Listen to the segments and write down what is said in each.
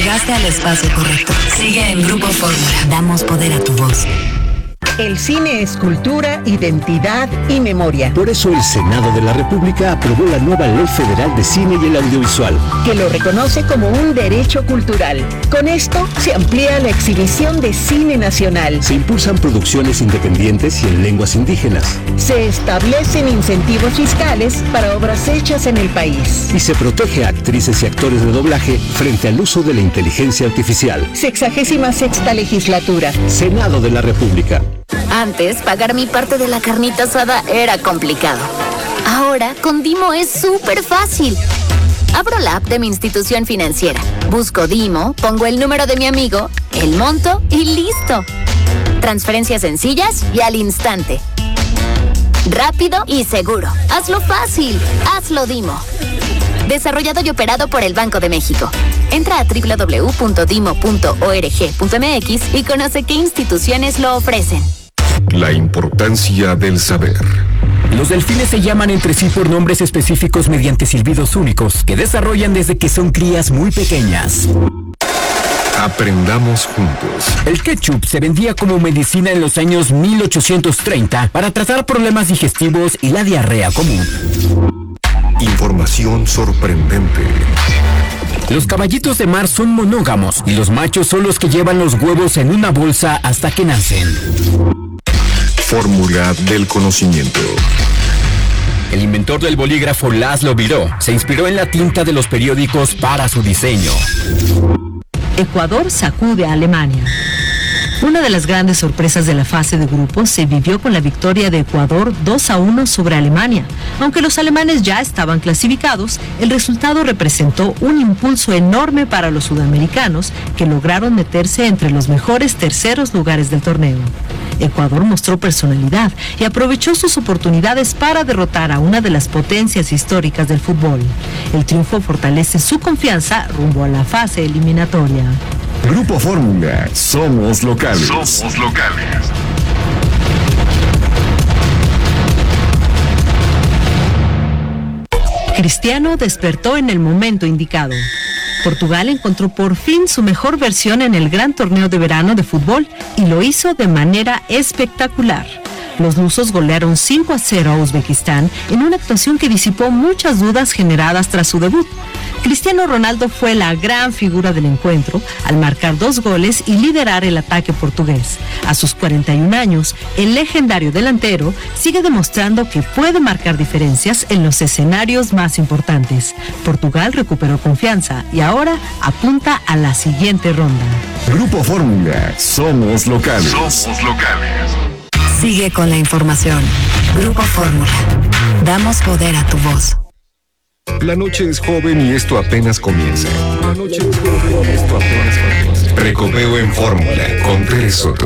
Llegaste al espacio correcto. Sigue en Grupo Fórmula. Damos poder a tu voz. El cine es cultura, identidad y memoria. Por eso el Senado de la República aprobó la nueva Ley Federal de Cine y el Audiovisual, que lo reconoce como un derecho cultural. Con esto se amplía la exhibición de cine nacional. Se impulsan producciones independientes y en lenguas indígenas. Se establecen incentivos fiscales para obras hechas en el país. Y se protege a actrices y actores de doblaje frente al uso de la inteligencia artificial. 66ª legislatura. Senado de la República. Antes, pagar mi parte de la carnita asada era complicado. Ahora, con Dimo es súper fácil. Abro la app de mi institución financiera, busco Dimo, pongo el número de mi amigo, el monto y listo. Transferencias sencillas y al instante. Rápido y seguro. Hazlo fácil. Hazlo Dimo. Desarrollado y operado por el Banco de México. Entra a www.dimo.org.mx y conoce qué instituciones lo ofrecen. La importancia del saber. Los delfines se llaman entre sí por nombres específicos mediante silbidos únicos que desarrollan desde que son crías muy pequeñas. Aprendamos juntos. El ketchup se vendía como medicina en los años 1830 para tratar problemas digestivos y la diarrea común. Información sorprendente. Los caballitos de mar son monógamos y los machos son los que llevan los huevos en una bolsa hasta que nacen. Fórmula del conocimiento. El inventor del bolígrafo Laszlo Biró se inspiró en la tinta de los periódicos para su diseño. Ecuador sacude a Alemania. Una de las grandes sorpresas de la fase de grupos se vivió con la victoria de Ecuador 2-1 sobre Alemania. Aunque los alemanes ya estaban clasificados, el resultado representó un impulso enorme para los sudamericanos que lograron meterse entre los mejores terceros lugares del torneo. Ecuador mostró personalidad y aprovechó sus oportunidades para derrotar a una de las potencias históricas del fútbol. El triunfo fortalece su confianza rumbo a la fase eliminatoria. Grupo Fórmula, somos locales. Somos locales. Cristiano despertó en el momento indicado. Portugal encontró por fin su mejor versión en el gran torneo de verano de fútbol y lo hizo de manera espectacular. Los lusos golearon 5-0 a Uzbekistán en una actuación que disipó muchas dudas generadas tras su debut. Cristiano Ronaldo fue la gran figura del encuentro al marcar 2 goles y liderar el ataque portugués. A sus 41 años, el legendario delantero sigue demostrando que puede marcar diferencias en los escenarios más importantes. Portugal recuperó confianza y ahora apunta a la siguiente ronda. Grupo Fórmula, somos locales. Somos locales. Sigue con la información. Grupo Fórmula. Damos poder a tu voz. La noche es joven y esto apenas comienza. La noche es joven y esto apenas comienza. Precopeo en Fórmula con Tere Soto.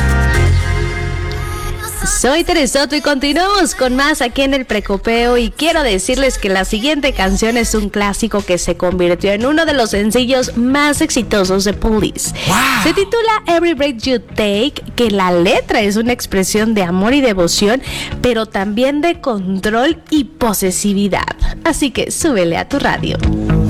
Soy Tere Soto y continuamos con más aquí en el Precopeo y quiero decirles que la siguiente canción es un clásico que se convirtió en uno de los sencillos más exitosos de Police. Wow. Se titula Every Breath You Take, que la letra es una expresión de amor y devoción, pero también de control y posesividad. Así que súbele a tu radio.